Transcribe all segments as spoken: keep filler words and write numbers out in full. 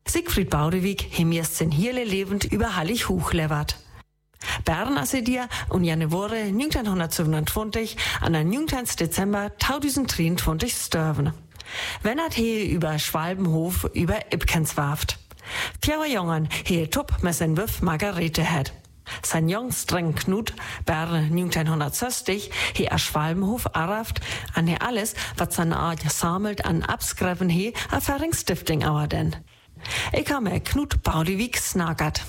Siegfried Baudewig hemiers sin hele lebend über Hallig hochlevert. Bern also dir und jane Woche neunzehnhundertsiebenundzwanzig an den neunzehnten Dezember tausenddreiundzwanzig störven. Wenn hat he über Schwalbenhof über Ipkens warft. Vier Jungen he top mit sein Wiff Margarete hat. Sein Jung streng Knut, Bern neunzehnhundertsechzig, he a Schwalbenhof arraft, an he alles, wat seine Art gesammelt an abskreven he, a Verringsstifting auer denn. Ich habe Knut Baudewig snagert.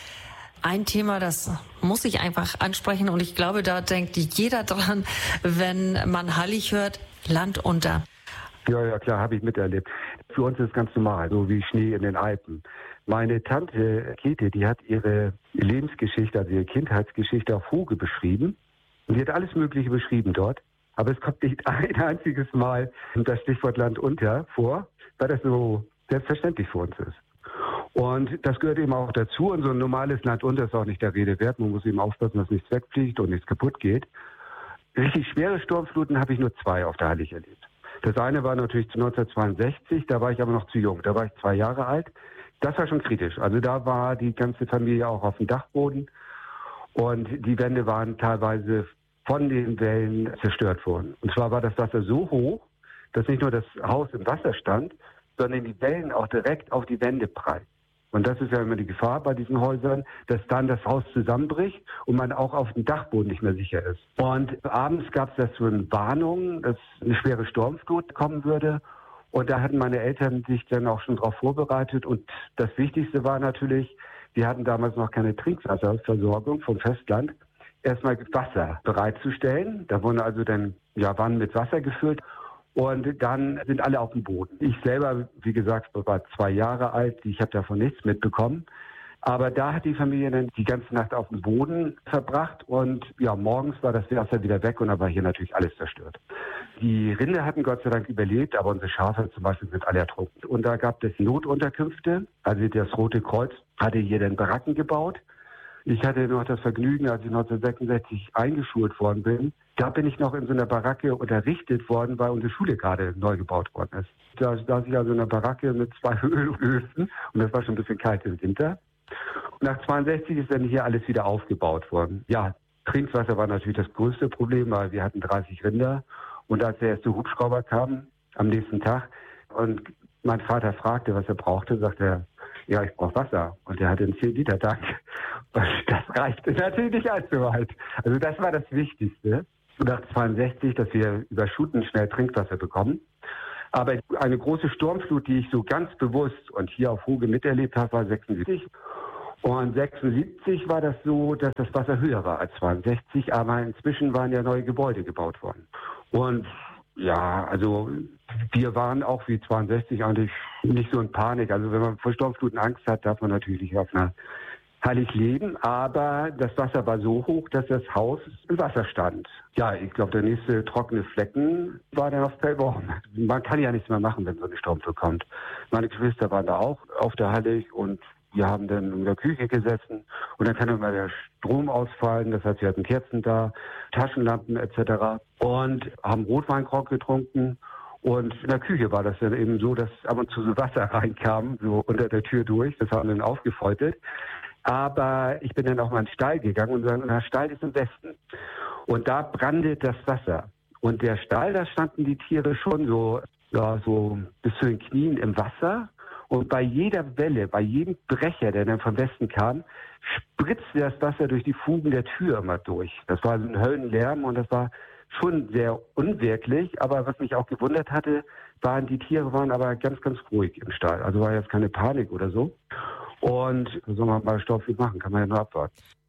Ein Thema, das muss ich einfach ansprechen und ich glaube, da denkt jeder dran, wenn man Hallig hört, Land unter. Ja, ja, klar, habe ich miterlebt. Für uns ist es ganz normal, so wie Schnee in den Alpen. Meine Tante Käthe, die hat ihre Lebensgeschichte, also ihre Kindheitsgeschichte auf Hoge beschrieben. Und die hat alles Mögliche beschrieben dort. Aber es kommt nicht ein einziges Mal das Stichwort Land unter vor, weil das so selbstverständlich für uns ist. Und das gehört eben auch dazu. Und so ein normales Land unter ist auch nicht der Rede wert. Man muss eben aufpassen, dass nichts wegfliegt und nichts kaputt geht. Richtig schwere Sturmfluten habe ich nur zwei auf der Hallig erlebt. Das eine war natürlich zu neunzehnhundertzweiundsechzig, da war ich aber noch zu jung. Da war ich zwei Jahre alt. Das war schon kritisch. Also da war die ganze Familie auch auf dem Dachboden. Und die Wände waren teilweise von den Wellen zerstört worden. Und zwar war das Wasser so hoch, dass nicht nur das Haus im Wasser stand, sondern die Wellen auch direkt auf die Wände prallen. Und das ist ja immer die Gefahr bei diesen Häusern, dass dann das Haus zusammenbricht und man auch auf dem Dachboden nicht mehr sicher ist. Und abends gab es dazu eine Warnung, dass eine schwere Sturmflut kommen würde. Und da hatten meine Eltern sich dann auch schon darauf vorbereitet. Und das Wichtigste war natürlich, wir hatten damals noch keine Trinkwasserversorgung vom Festland, erstmal Wasser bereitzustellen. Da wurden also dann ja, Wannen mit Wasser gefüllt. Und dann sind alle auf dem Boden. Ich selber, wie gesagt, war zwei Jahre alt. Ich habe davon nichts mitbekommen. Aber da hat die Familie dann die ganze Nacht auf dem Boden verbracht. Und ja, morgens war das Wasser wieder weg und da war hier natürlich alles zerstört. Die Rinder hatten Gott sei Dank überlebt, aber unsere Schafe zum Beispiel sind alle ertrunken. Und da gab es Notunterkünfte. Also das Rote Kreuz hatte hier dann Baracken gebaut. Ich hatte noch das Vergnügen, als ich neunzehnhundertsechsundsechzig eingeschult worden bin. Da bin ich noch in so einer Baracke unterrichtet worden, weil unsere Schule gerade neu gebaut worden ist. Da saß ich also in einer Baracke mit zwei Ölöfen und das war schon ein bisschen kalt im Winter. Und nach zweiundsechzig ist dann hier alles wieder aufgebaut worden. Ja, Trinkwasser war natürlich das größte Problem, weil wir hatten dreißig Rinder. Und als der erste Hubschrauber kam, am nächsten Tag, und mein Vater fragte, was er brauchte, sagte er, ja, ich brauche Wasser. Und er hatte einen zehn Liter Tank. Und das reichte natürlich nicht allzu weit. Also das war das Wichtigste. Nach zweiundsechzig, dass wir über Schuten schnell Trinkwasser bekommen. Aber eine große Sturmflut, die ich so ganz bewusst und hier auf Hoge miterlebt habe, war sechsundsiebzig. Und sechsundsiebzig war das so, dass das Wasser höher war als zweiundsechzig, aber inzwischen waren ja neue Gebäude gebaut worden. Und ja, also wir waren auch wie zweiundsechzig eigentlich nicht so in Panik. Also wenn man vor Sturmfluten Angst hat, darf man natürlich nicht auf einer Hallig leben, aber das Wasser war so hoch, dass das Haus im Wasser stand. Ja, ich glaube, der nächste trockene Flecken war dann auf Pellworm. Man kann ja nichts mehr machen, wenn so eine Sturmflut kommt. Meine Geschwister waren da auch auf der Hallig und wir haben dann in der Küche gesessen und dann kann immer der Strom ausfallen. Das heißt, wir hatten Kerzen da, Taschenlampen et cetera und haben Rotweingrog getrunken. Und in der Küche war das dann eben so, dass ab und zu so Wasser reinkam, so unter der Tür durch. Das haben wir dann aufgefeuchtet. Aber ich bin dann auch mal in den Stall gegangen und der Stall ist im Westen. Und da brannte das Wasser. Und der Stall, da standen die Tiere schon so, ja, so bis zu den Knien im Wasser. Und bei jeder Welle, bei jedem Brecher, der dann vom Westen kam, spritzte das Wasser durch die Fugen der Tür immer durch. Das war so ein Höllenlärm und das war schon sehr unwirklich. Aber was mich auch gewundert hatte, waren, die Tiere waren aber ganz, ganz ruhig im Stall. Also war jetzt keine Panik oder so. Und so soll man mal Sturmflut machen, kann man ja nur abwarten.